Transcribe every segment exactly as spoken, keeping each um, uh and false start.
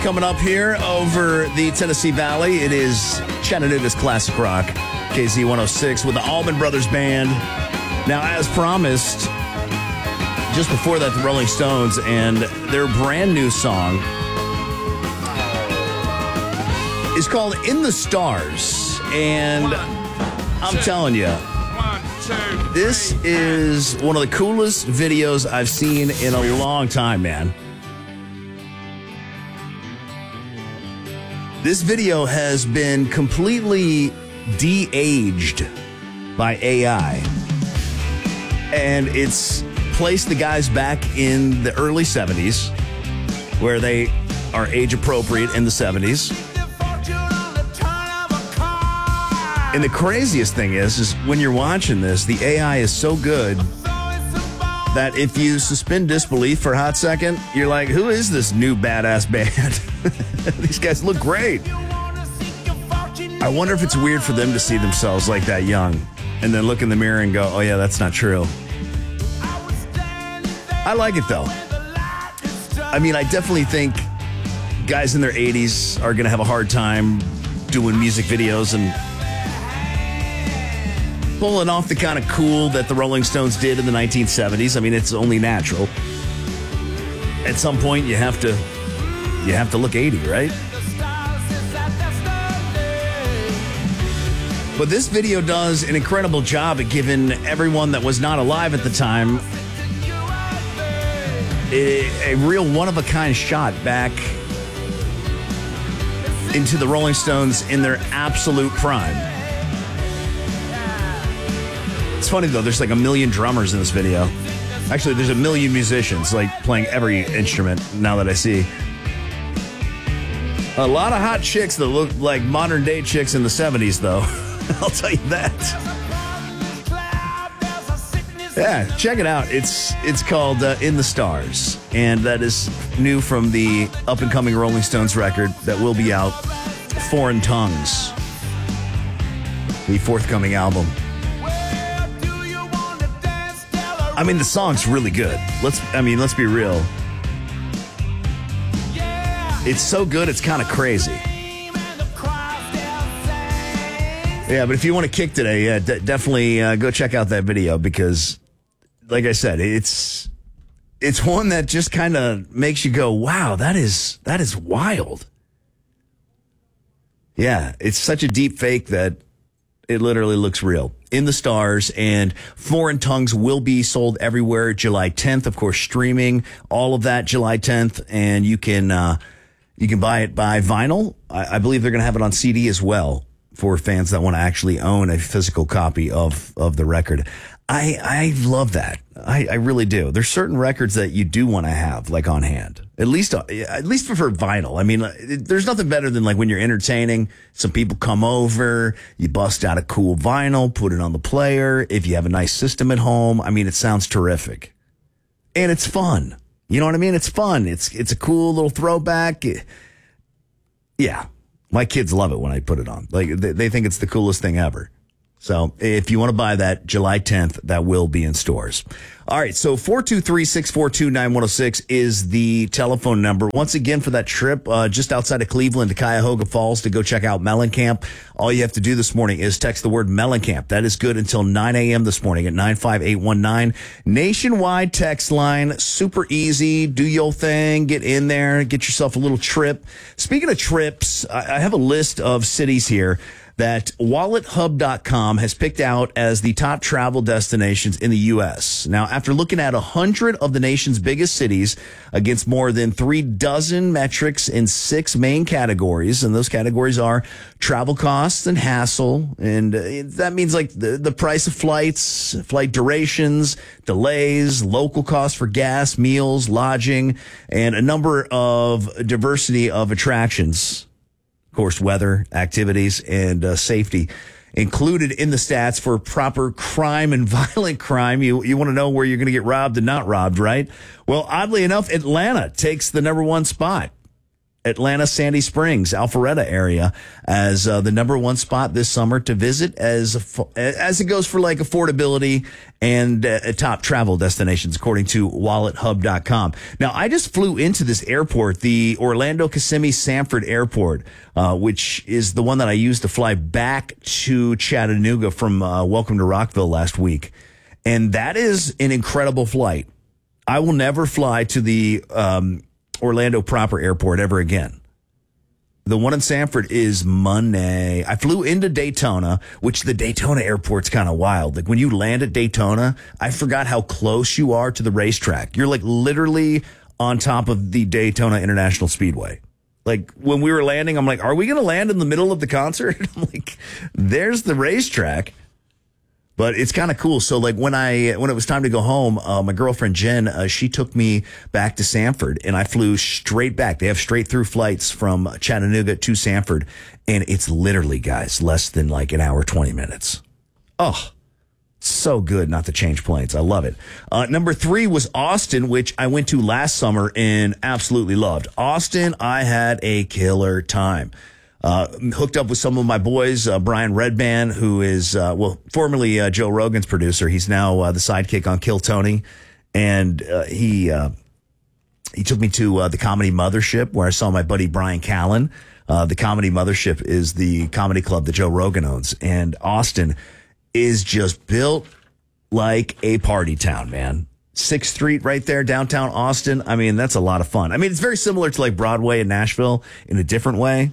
Coming up here over the Tennessee Valley, it is Chattanooga's Classic Rock, K Z one oh six, with the Allman Brothers Band. Now, as promised, just before that, the Rolling Stones, and their brand new song is called In the Stars. And I'm telling you, this is one of the coolest videos I've seen in a long time, man. This video has been completely de-aged by A I. And it's placed the guys back in the early seventies, where they are age appropriate in the seventies. And the craziest thing is, is when you're watching this, the A I is so good that if you suspend disbelief for a hot second, you're like, who is this new badass band? These guys look great. I wonder if it's weird for them to see themselves like that young and then look in the mirror and go, oh yeah, that's not true. I like it though. I mean, I definitely think guys in their eighties are going to have a hard time doing music videos and pulling off the kind of cool that the Rolling Stones did in the nineteen seventies. I mean, it's only natural. At some point, you have to, you have to look eighty, right? But this video does an incredible job at giving everyone that was not alive at the time a, a real one-of-a-kind shot back into the Rolling Stones in their absolute prime. It's funny, though. There's like a million drummers in this video. Actually, there's a million musicians, like, playing every instrument, now that I see. A lot of hot chicks that look like modern-day chicks in the seventies, though. I'll tell you that. Yeah, check it out. It's it's called uh, In the Stars, and that is new from the up-and-coming Rolling Stones record that will be out, Foreign Tongues, the forthcoming album. I mean, the song's really good. Let's, I mean, let's be real. It's so good, it's kind of crazy. Yeah, but if you want to kick today, yeah, d- definitely uh, go check out that video because, like I said, it's it's one that just kind of makes you go, wow, that is that is wild. Yeah, it's such a deep fake that it literally looks real. In the Stars, and Foreign Tongues will be sold everywhere July tenth. Of course, streaming, all of that July tenth, and you can uh, you can buy it by vinyl. I, I believe they're going to have it on C D as well for fans that want to actually own a physical copy of of the record. I I love that. I, I really do. There's certain records that you do want to have like on hand, at least at least for, for vinyl. I mean, it, there's nothing better than like when you're entertaining. Some people come over, you bust out a cool vinyl, put it on the player. If you have a nice system at home, I mean, it sounds terrific, and it's fun. You know what I mean? It's fun. It's it's a cool little throwback. Yeah, my kids love it when I put it on. Like they, they think it's the coolest thing ever. So if you want to buy that, July tenth, that will be in stores. All right, so four two three, six four two, nine one oh six is the telephone number. Once again, for that trip uh, just outside of Cleveland to Cuyahoga Falls to go check out Mellencamp, all you have to do this morning is text the word Mellencamp. That is good until nine a.m. this morning at nine five eight one nine. Nationwide text line, super easy. Do your thing. Get in there. Get yourself a little trip. Speaking of trips, I, I have a list of cities here that wallet hub dot com has picked out as the top travel destinations in the U S. Now, after looking at one hundred of the nation's biggest cities against more than three dozen metrics in six main categories, and those categories are travel costs and hassle, and uh, that means like the, the price of flights, flight durations, delays, local costs for gas, meals, lodging, and a number of diversity of attractions. Of course, weather, activities, and uh, safety included in the stats for proper crime and violent crime. You you want to know where you're going to get robbed and not robbed, right? Well, oddly enough, Atlanta takes the number one spot. Atlanta, Sandy Springs, Alpharetta area as uh, the number one spot this summer to visit as as it goes for like affordability and uh, top travel destinations, according to wallet hub dot com. Now, I just flew into this airport, the Orlando Kissimmee Sanford Airport, uh, which is the one that I used to fly back to Chattanooga from uh, Welcome to Rockville last week. And that is an incredible flight. I will never fly to the um Orlando proper airport ever again. The one in Sanford is money. I flew into Daytona, which the Daytona airport's kind of wild. Like when you land at Daytona, I forgot how close you are to the racetrack. You're like literally on top of the Daytona International Speedway. Like when we were landing, I'm like, are we going to land in the middle of the concert? I'm like, there's the racetrack. But it's kind of cool. So, like, when I when it was time to go home, uh, my girlfriend, Jen, uh, she took me back to Sanford, and I flew straight back. They have straight-through flights from Chattanooga to Sanford, and it's literally, guys, less than, like, an hour, twenty minutes. Oh, so good not to change planes. I love it. Uh, number three was Austin, which I went to last summer and absolutely loved. Austin, I had a killer time. Uh, hooked up with some of my boys, uh, Brian Redban, who is, uh, well, formerly uh, Joe Rogan's producer. He's now uh, the sidekick on Kill Tony. And uh, he uh, he took me to uh, the Comedy Mothership, where I saw my buddy Brian Callen. Uh, the Comedy Mothership is the comedy club that Joe Rogan owns. And Austin is just built like a party town, man. Sixth Street right there, downtown Austin. I mean, that's a lot of fun. I mean, it's very similar to like Broadway in Nashville in a different way.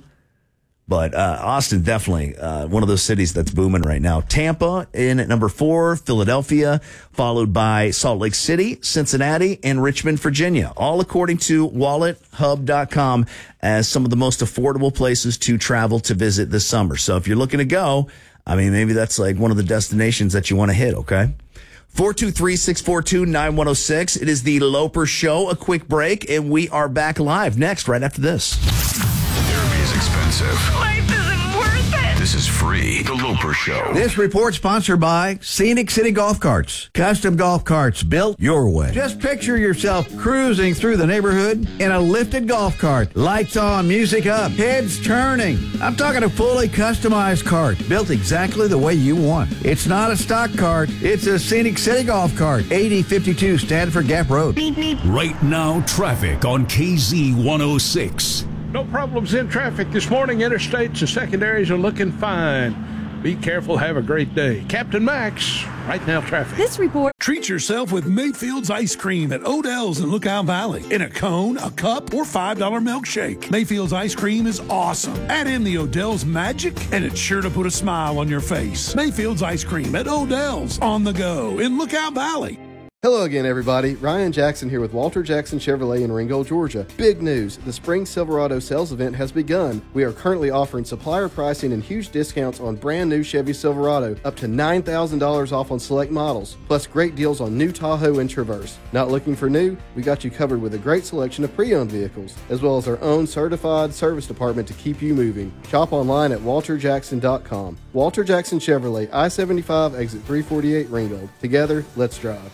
But uh, Austin, definitely uh, one of those cities that's booming right now. Tampa in at number four, Philadelphia, followed by Salt Lake City, Cincinnati, and Richmond, Virginia, all according to wallet hub dot com as some of the most affordable places to travel to visit this summer. So if you're looking to go, I mean, maybe that's like one of the destinations that you want to hit, okay? four two three, six four two, nine one zero six. It is the Loper Show. A quick break, and we are back live next, right after this. Therapy is expensive. Life isn't worth it. This is free. The Loper Show. This report sponsored by Scenic City Golf Carts. Custom golf carts built your way. Just picture yourself cruising through the neighborhood in a lifted golf cart. Lights on, music up, heads turning. I'm talking a fully customized cart built exactly the way you want. It's not a stock cart. It's a Scenic City Golf Cart. eighty fifty-two Stanford Gap Road. Beep, beep. Right now, traffic on K Z one oh six. No problems in traffic this morning. Interstates and secondaries are looking fine. Be careful. Have a great day. Captain Max, right now traffic. This report. Treat yourself with Mayfield's ice cream at Odell's in Lookout Valley. In a cone, a cup, or five dollar milkshake. Mayfield's ice cream is awesome. Add in the Odell's magic, and it's sure to put a smile on your face. Mayfield's ice cream at Odell's on the go in Lookout Valley. Hello again, everybody. Ryan Jackson here with Walter Jackson Chevrolet in Ringgold, Georgia. Big news. The Spring Silverado sales event has begun. We are currently offering supplier pricing and huge discounts on brand new Chevy Silverado, up to nine thousand dollars off on select models, plus great deals on new Tahoe and Traverse. Not looking for new? We got you covered with a great selection of pre-owned vehicles, as well as our own certified service department to keep you moving. Shop online at walter jackson dot com. Walter Jackson Chevrolet, I seventy-five, exit three forty-eight, Ringgold. Together, let's drive.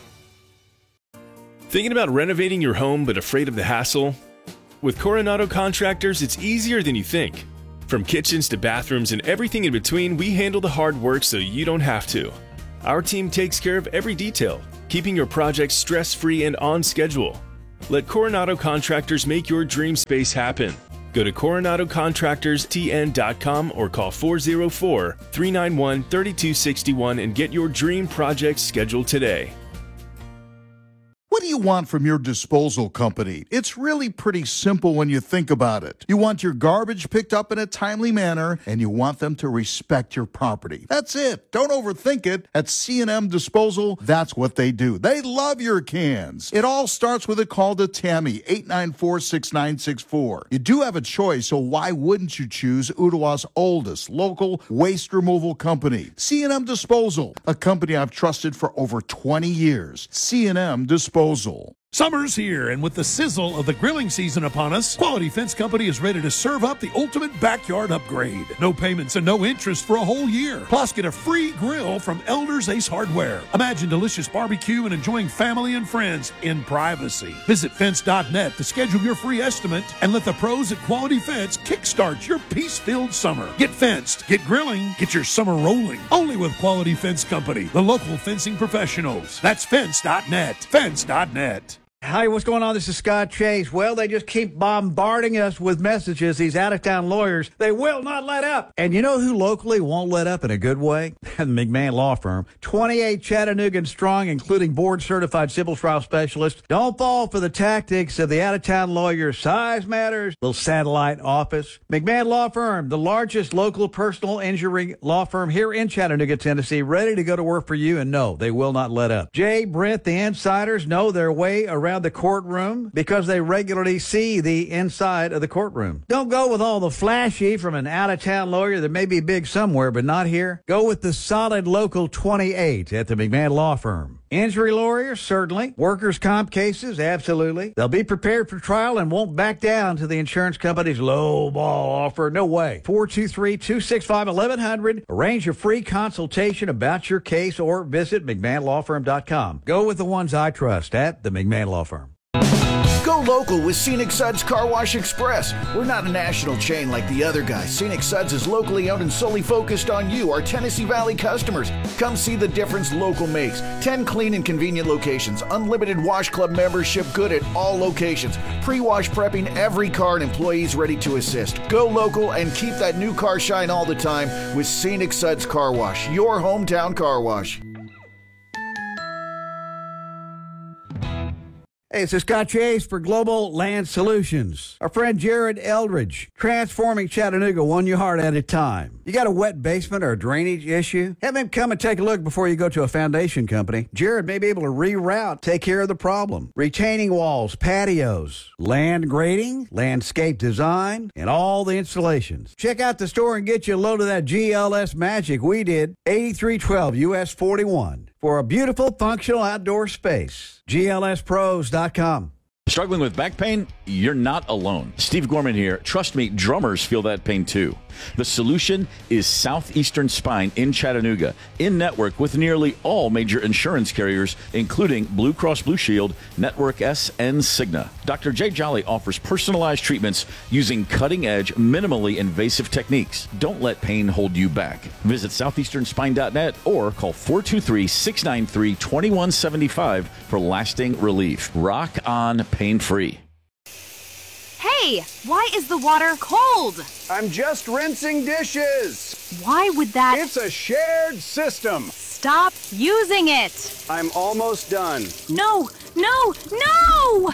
Thinking about renovating your home but afraid of the hassle? With Coronado Contractors, it's easier than you think. From kitchens to bathrooms and everything in between, we handle the hard work so you don't have to. Our team takes care of every detail, keeping your projects stress-free and on schedule. Let Coronado Contractors make your dream space happen. Go to coronado contractors t n dot com or call four oh four, three nine one, three two six one and get your dream project scheduled today. What do you want from your disposal company? It's really pretty simple when you think about it. You want your garbage picked up in a timely manner, and you want them to respect your property. That's it. Don't overthink it. At C and M Disposal, that's what they do. They love your cans. It all starts with a call to Tammy, eight nine four, six nine six four. You do have a choice, so why wouldn't you choose Ottawa's oldest local waste removal company? C and M Disposal, a company I've trusted for over twenty years. C and M Disposal. Summer's here, and with the sizzle of the grilling season upon us, Quality Fence Company is ready to serve up the ultimate backyard upgrade. No payments and no interest for a whole year. Plus, get a free grill from Elders Ace Hardware. Imagine delicious barbecue and enjoying family and friends in privacy. Visit fence dot net to schedule your free estimate and let the pros at Quality Fence kickstart your peace-filled summer. Get fenced, get grilling, get your summer rolling. Only with Quality Fence Company, the local fencing professionals. That's fence dot net. fence dot net. Hi, what's going on? This is Scott Chase. Well, they just keep bombarding us with messages, these out-of-town lawyers. They will not let up. And you know who locally won't let up in a good way? The McMahon Law Firm. twenty-eight Chattanooga strong, including board-certified civil trial specialists. Don't fall for the tactics of the out-of-town lawyers. Size matters. Little satellite office. McMahon Law Firm, the largest local personal injury law firm here in Chattanooga, Tennessee, ready to go to work for you. And no, they will not let up. Jay, Brent, the insiders know their way around the courtroom because they regularly see the inside of the courtroom. Don't go with all the flashy from an out-of-town lawyer that may be big somewhere but not here. Go with the solid local twenty-eight at the McMahon Law Firm. Injury lawyers, certainly. Workers' comp cases, absolutely. They'll be prepared for trial and won't back down to the insurance company's low ball offer. No way. four two three, two six five, one one zero zero. Arrange a free consultation about your case or visit McMahon Law Firm dot com. Go with the ones I trust at the McMahon Law Firm. Go local with Scenic Suds Car Wash Express. We're not a national chain like the other guys. Scenic Suds is locally owned and solely focused on you, our Tennessee Valley customers. Come see the difference local makes. ten clean and convenient locations. Unlimited Wash Club membership good at all locations. Pre-wash prepping every car and employees ready to assist. Go local and keep that new car shine all the time with Scenic Suds Car Wash, your hometown car wash. Hey, this is Scott Chase for Global Land Solutions. Our friend Jared Eldridge, transforming Chattanooga one yard at a time. You got a wet basement or a drainage issue? Have him come and take a look before you go to a foundation company. Jared may be able to reroute, take care of the problem. Retaining walls, patios, land grading, landscape design, and all the installations. Check out the store and get you a load of that G L S magic we did. eighty-three twelve U S forty-one. For a beautiful, functional outdoor space. G L S pros dot com. Struggling with back pain? You're not alone. Steve Gorman here. Trust me, drummers feel that pain too. The solution is Southeastern Spine in Chattanooga, in network with nearly all major insurance carriers, including Blue Cross Blue Shield, Network S, and Cigna. Doctor Jay Jolly offers personalized treatments using cutting-edge, minimally invasive techniques. Don't let pain hold you back. Visit southeastern spine dot net or call four two three, six nine three, two one seven five for lasting relief. Rock on pain-free. Hey, why is the water cold? I'm just rinsing dishes. Why would that... It's a shared system. Stop using it. I'm almost done. No, no, no!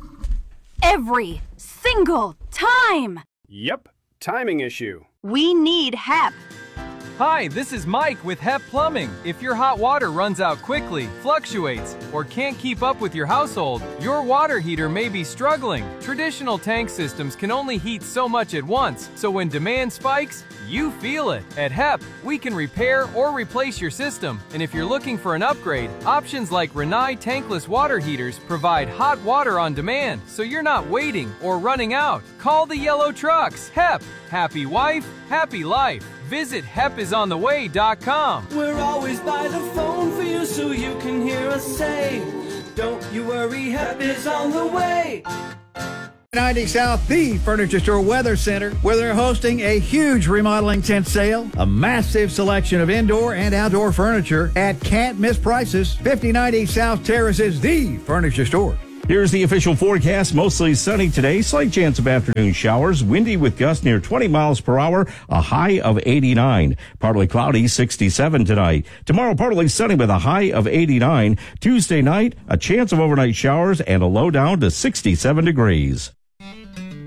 Every single time. Yep, timing issue. We need H E P. Hi, this is Mike with H E P Plumbing. If your hot water runs out quickly, fluctuates, or can't keep up with your household, your water heater may be struggling. Traditional tank systems can only heat so much at once, so when demand spikes, you feel it. At H E P, we can repair or replace your system. And if you're looking for an upgrade, options like Rinnai tankless water heaters provide hot water on demand, so you're not waiting or running out. Call the yellow trucks. H E P. Happy wife, happy life. Visit hep is on the way dot com. We're always by the phone for you so you can hear us say, don't you worry, H E P is on the way. ninety South, the Furniture Store Weather Center, where they're hosting a huge remodeling tent sale, a massive selection of indoor and outdoor furniture at can't miss prices. fifty ninety South Terrace is the Furniture Store. Here's the official forecast. Mostly sunny today. Slight chance of afternoon showers. Windy with gusts near twenty miles per hour. A high of eighty-nine. Partly cloudy, sixty-seven tonight. Tomorrow, partly sunny with a high of eighty-nine. Tuesday night, a chance of overnight showers and a low down to sixty-seven degrees.